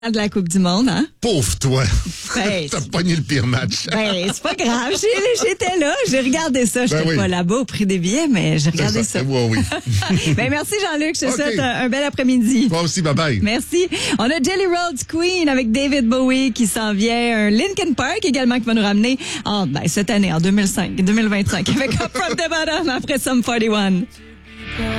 de la Coupe du Monde, hein? Pauvre toi. Ben, T'as pogné le pire match. ben, c'est pas grave. J'étais là. J'ai regardé ça. J'étais oui. pas là-bas au prix des billets, mais j'ai regardé ça. Oui. Ben, merci Jean-Luc. Je te OK. souhaite un bel après-midi. Toi aussi, bye-bye. Merci. On a Jelly Roll's Queen avec David Bowie qui s'en vient. Un Linkin Park également qui va nous ramener cette année, en 2025, avec Up From The Bottom après Sum 41.